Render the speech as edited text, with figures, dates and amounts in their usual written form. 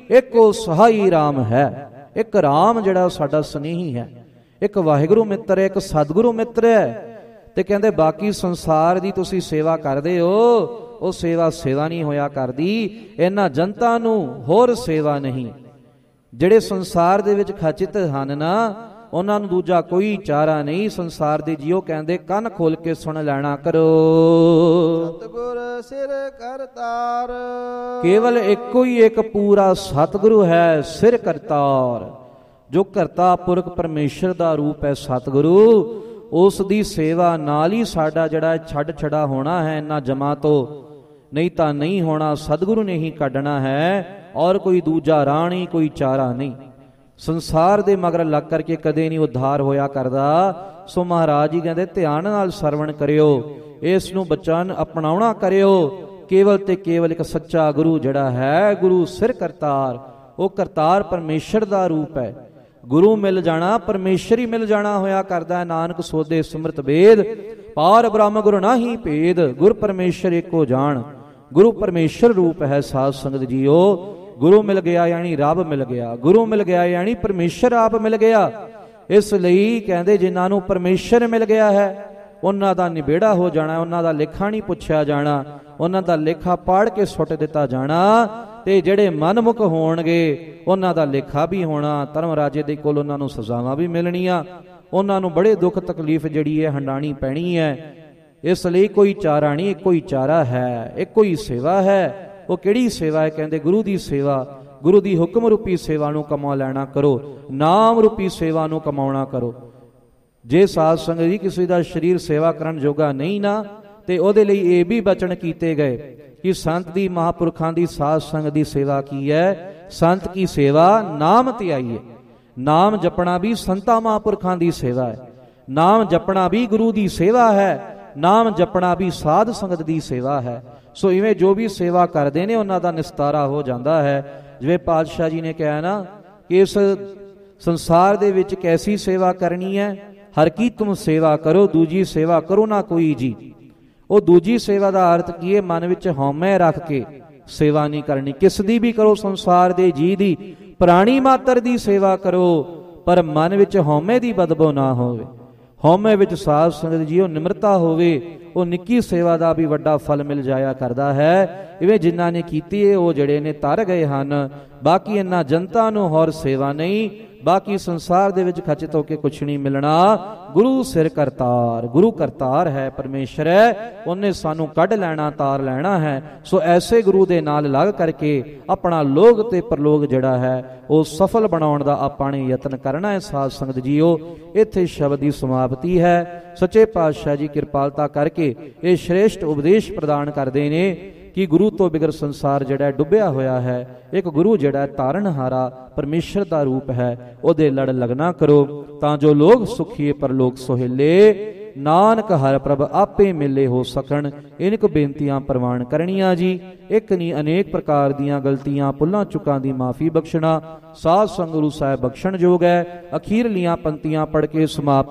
ਇੱਕ ਉਹ ਸਹਾਈ ਰਾਮ ਹੈ। ਇੱਕ ਰਾਮ ਜਿਹੜਾ ਸਾਡਾ ਸਨੇਹੀ ਹੈ, ਇੱਕ ਵਾਹਿਗੁਰੂ ਮਿੱਤਰ ਹੈ, ਇੱਕ ਸਤਿਗੁਰੂ ਮਿੱਤਰ ਹੈ। ਤੇ ਕਹਿੰਦੇ ਬਾਕੀ ਸੰਸਾਰ ਦੀ ਤੁਸੀਂ ਸੇਵਾ ਕਰਦੇ ਹੋ, ਉਹ ਸੇਵਾ ਨਹੀਂ ਹੋਇਆ ਕਰਦੀ। ਇਹਨਾਂ ਜਨਤਾ ਨੂੰ ਹੋਰ ਸੇਵਾ ਨਹੀਂ। ਜਿਹੜੇ ਸੰਸਾਰ ਦੇ ਵਿੱਚ ਖਚਿਤ ਹਨ ਨਾ, ਉਹਨਾਂ ਨੂੰ ਦੂਜਾ ਕੋਈ ਚਾਰਾ ਨਹੀਂ। ਸੰਸਾਰ ਦੇ ਜੀਓ ਕਹਿੰਦੇ ਕੰਨ ਖੋਲ ਕੇ ਸੁਣ ਲੈਣਾ ਕਰੋ। ਸਤਿਗੁਰ ਸਿਰ ਕਰਤਾਰ, ਕੇਵਲ ਇੱਕੋ ਹੀ ਇੱਕ ਪੂਰਾ ਸਤਿਗੁਰੂ ਹੈ, ਸਿਰ ਕਰਤਾਰ। ਜੋ ਕਰਤਾ ਪੁਰਖ ਪਰਮੇਸ਼ਰ ਦਾ ਰੂਪ ਹੈ ਸਤਿਗੁਰੂ, ਉਸ ਦੀ ਸੇਵਾ ਨਾਲ ਹੀ ਸਾਡਾ ਜਿਹੜਾ ਛੱਡ ਛੜਾ ਹੋਣਾ ਹੈ ਇਹਨਾਂ ਜਮਾਂ ਤੋਂ, ਨਹੀਂ ਤਾਂ ਨਹੀਂ ਹੋਣਾ। ਸਤਿਗੁਰੂ ਨੇ ਹੀ ਕੱਢਣਾ ਹੈ, ਔਰ ਕੋਈ ਦੂਜਾ ਰਾਣੀ, ਕੋਈ ਚਾਰਾ ਨਹੀਂ। ਸੰਸਾਰ ਦੇ ਮਗਰ ਲੱਗ ਕਰਕੇ ਕਦੇ ਨਹੀਂ ਉଦ୍ਧਾਰ ਹੋਇਆ ਕਰਦਾ। ਸੋ ਮਹਾਰਾਜ ਜੀ ਕਹਿੰਦੇ ਧਿਆਨ ਨਾਲ ਸਰਵਣ ਕਰਿਓ, ਇਸ ਨੂੰ ਬਚਨ ਅਪਣਾਉਣਾ ਕਰਿਓ। ਕੇਵਲ ਤੇ ਕੇਵਲ ਇੱਕ ਸੱਚਾ ਗੁਰੂ ਜਿਹੜਾ ਹੈ, ਗੁਰੂ ਸਿਰ ਕਰਤਾਰ। ਉਹ ਕਰਤਾਰ ਪਰਮੇਸ਼ਰ ਦਾ ਰੂਪ ਹੈ। ਗੁਰੂ ਮਿਲ ਜਾਣਾ ਪਰਮੇਸ਼ਰ ਹੀ ਮਿਲ ਜਾਣਾ ਹੋਇਆ ਕਰਦਾ ਹੈ। ਨਾਨਕ ਸੋਧੇ ਸਿਮਰਤ ਵੇਦ, ਪਾਰ ਬ੍ਰਹਮ ਗੁਰ ਨਾਹੀ ਭੇਦ। ਗੁਰ ਪਰਮੇਸ਼ਰ ਏਕੋ ਜਾਣ, ਗੁਰੂ ਪਰਮੇਸ਼ਰ ਰੂਪ ਹੈ। ਸਾਧ ਸੰਗਤ ਜੀਓ, ਗੁਰੂ ਮਿਲ ਗਿਆ ਯਾਨੀ ਰੱਬ ਮਿਲ ਗਿਆ, ਗੁਰੂ ਮਿਲ ਗਿਆ ਯਾਨੀ ਪਰਮੇਸ਼ਰ ਆਪ ਮਿਲ ਗਿਆ। ਇਸ ਲਈ ਕਹਿੰਦੇ ਜਿਨ੍ਹਾਂ ਨੂੰ ਪਰਮੇਸ਼ਰ ਮਿਲ ਗਿਆ ਹੈ, ਉਹਨਾਂ ਦਾ ਨਿਬੇੜਾ ਹੋ ਜਾਣਾ, ਉਹਨਾਂ ਦਾ ਲੇਖਾ ਨਹੀਂ ਪੁੱਛਿਆ ਜਾਣਾ, ਉਹਨਾਂ ਦਾ ਲੇਖਾ ਪਾੜ ਕੇ ਸੁੱਟ ਦਿੱਤਾ ਜਾਣਾ। ਤੇ ਜਿਹੜੇ ਮਨਮੁਖ ਹੋਣਗੇ ਉਹਨਾਂ ਦਾ ਲੇਖਾ ਵੀ ਹੋਣਾ। ਧਰਮ ਰਾਜੇ ਦੇ ਕੋਲ ਉਹਨਾਂ ਨੂੰ ਸਜ਼ਾਵਾਂ ਵੀ ਮਿਲਣੀਆਂ, ਉਹਨਾਂ ਨੂੰ ਬੜੇ ਦੁੱਖ ਤਕਲੀਫ ਜਿਹੜੀ ਹੈ ਹੰਡਾਣੀ ਪੈਣੀ ਹੈ। ਇਸ ਲਈ ਕੋਈ ਚਾਰਾ ਨਹੀਂ, ਇੱਕੋ ਹੀ ਚਾਰਾ ਹੈ, ਇੱਕੋ ਹੀ ਸੇਵਾ ਹੈ। ਉਹ ਕਿਹੜੀ ਸੇਵਾ ਹੈ? ਕਹਿੰਦੇ ਗੁਰੂ ਦੀ ਸੇਵਾ। ਗੁਰੂ ਦੀ ਹੁਕਮ ਰੂਪੀ ਸੇਵਾ ਨੂੰ ਕਮਾ ਲੈਣਾ ਕਰੋ, ਨਾਮ ਰੂਪੀ ਸੇਵਾ ਨੂੰ ਕਮਾਉਣਾ ਕਰੋ। ਜੇ ਸਾਧ ਸੰਗਤ ਜੀ ਕਿਸੇ ਦਾ ਸਰੀਰ ਸੇਵਾ ਕਰਨ ਜੋਗਾ ਨਹੀਂ ਨਾ, ਤੇ ਉਹਦੇ ਲਈ ਇਹ ਵੀ ਬਚਨ ਕੀਤੇ ਗਏ ਕਿ ਸੰਤ ਦੀ, ਮਹਾਂਪੁਰਖਾਂ ਦੀ, ਸਾਧ ਸੰਗਤ ਦੀ ਸੇਵਾ ਕੀ ਹੈ? ਸੰਤ ਕੀ ਸੇਵਾ ਨਾਮ ਧਿਆਈ ਹੈ। ਨਾਮ ਜਪਣਾ ਵੀ ਸੰਤਾਂ ਮਹਾਂਪੁਰਖਾਂ ਦੀ ਸੇਵਾ ਹੈ। ਨਾਮ ਜਪਣਾ ਵੀ ਗੁਰੂ ਦੀ ਸੇਵਾ ਹੈ। ਨਾਮ ਜਪਣਾ ਵੀ ਸਾਧ ਸੰਗਤ ਦੀ ਸੇਵਾ ਹੈ। ਸੋ ਇਵੇਂ ਜੋ ਵੀ ਸੇਵਾ ਕਰਦੇ ਨੇ ਉਹਨਾਂ ਦਾ ਨਿਸਤਾਰਾ ਹੋ ਜਾਂਦਾ ਹੈ। ਜਿਵੇਂ ਪਾਤਸ਼ਾਹ ਜੀ ਨੇ ਕਿਹਾ ਨਾ ਕਿ ਇਸ ਸੰਸਾਰ ਦੇ ਵਿੱਚ ਕੈਸੀ ਸੇਵਾ ਕਰਨੀ ਹੈ? ਹਰ ਕੀ ਤੁਮ ਸੇਵਾ ਕਰੋ, ਦੂਜੀ ਸੇਵਾ ਕਰੋ ਨਾ ਕੋਈ ਜੀ। ਉਹ ਦੂਜੀ ਸੇਵਾ ਦਾ ਅਰਥ ਕੀ ਹੈ? ਮਨ ਵਿੱਚ ਹਉਮੈ ਰੱਖ ਕੇ ਸੇਵਾ ਨਹੀਂ ਕਰਨੀ। ਕਿਸ ਦੀ ਵੀ ਕਰੋ, ਸੰਸਾਰ ਦੇ ਜੀ ਦੀ, ਪ੍ਰਾਣੀ ਮਾਤਰ ਦੀ ਸੇਵਾ ਕਰੋ, ਪਰ ਮਨ ਵਿੱਚ ਹਉਮੈ ਦੀ ਬਦਬੂ ਨਾ ਹੋਵੇ। ਹਉਮੈ ਵਿੱਚ ਸਾਧ ਸੰਗਤ ਜੀ ਉਹ ਨਿਮਰਤਾ ਹੋਵੇ, ਉਹ ਨਿੱਕੀ ਸੇਵਾ ਦਾ ਵੀ ਵੱਡਾ ਫਲ ਮਿਲ ਜਾਇਆ ਕਰਦਾ ਹੈ। ਇਵੇਂ ਜਿਨ੍ਹਾਂ ਨੇ ਕੀਤੀ ਹੈ ਉਹ ਜਿਹੜੇ ਨੇ ਤਰ ਗਏ ਹਨ। ਬਾਕੀ ਇਹਨਾਂ ਜਨਤਾ ਨੂੰ ਹੋਰ ਸੇਵਾ ਨਹੀਂ। ਬਾਕੀ ਸੰਸਾਰ ਦੇ ਵਿੱਚ ਖਚਿਤ ਹੋ ਕੇ ਕੁਛ ਨਹੀਂ ਮਿਲਣਾ। ਗੁਰੂ ਸਿਰ ਕਰਤਾਰ, ਗੁਰੂ ਕਰਤਾਰ ਹੈ, ਪਰਮੇਸ਼ਰ ਹੈ, ਉਹਨੇ ਸਾਨੂੰ ਕੱਢ ਲੈਣਾ, ਤਾਰ ਲੈਣਾ ਹੈ। ਸੋ ਐਸੇ ਗੁਰੂ ਦੇ ਨਾਲ ਲੱਗ ਕਰਕੇ ਆਪਣਾ ਲੋਕ ਤੇ ਪਰਲੋਕ ਜਿਹੜਾ ਹੈ ਉਹ ਸਫਲ ਬਣਾਉਣ ਦਾ ਆਪਾਂ ਨੇ ਯਤਨ ਕਰਨਾ ਹੈ। ਸਾਧ ਸੰਗਤ ਜੀਓ, ਇੱਥੇ ਸ਼ਬਦ ਦੀ ਸਮਾਪਤੀ ਹੈ। ਸੱਚੇ ਪਾਤਸ਼ਾਹ ਜੀ ਕਿਰਪਾਲਤਾ ਕਰਕੇ ਇਹ ਸ਼੍ਰੇਸ਼ਟ ਉਪਦੇਸ਼ ਪ੍ਰਦਾਨ ਕਰਦੇ ਨੇ ਕਿ ਗੁਰੂ ਤੋਂ ਬਿਗਰ ਸੰਸਾਰ ਜਿਹੜਾ ਡੁੱਬਿਆ ਹੋਇਆ ਹੈ। ਇੱਕ ਗੁਰੂ ਜਿਹੜਾ ਤਾਰਨਹਾਰਾ ਪਰਮੇਸ਼ਰ ਦਾ ਰੂਪ ਹੈ, ਉਹਦੇ ਲੜ ਲਗਨਾ ਕਰੋ ਤਾਂ ਜੋ ਲੋਕ ਸੁਖੀਏ ਪਰਲੋਕ ਸੁਹੇਲੇ। ਨਾਨਕ ਹਰਿ ਪ੍ਰਭ ਆਪੇ ਮਿਲੇ ਹੋ ਸਕਣ। ਇਨਕ ਬੇਨਤੀਆਂ ਪ੍ਰਵਾਨ ਕਰਨੀਆਂ ਜੀ। ਇੱਕ ਨਹੀਂ ਅਨੇਕ ਪ੍ਰਕਾਰ ਦੀਆਂ ਗਲਤੀਆਂ ਭੁੱਲਾਂ ਚੁੱਕਾਂ ਦੀ ਮਾਫੀ ਬਖਸ਼ਣਾ। ਸਾਧ ਸੰਗਤ ਗੁਰੂ ਸਾਹਿਬ ਬਖਸ਼ਣ ਯੋਗ ਹੈ। ਅਖੀਰਲੀਆਂ ਪੰਕਤੀਆਂ ਪੜ੍ਹ ਕੇ ਸਮਾਪਤ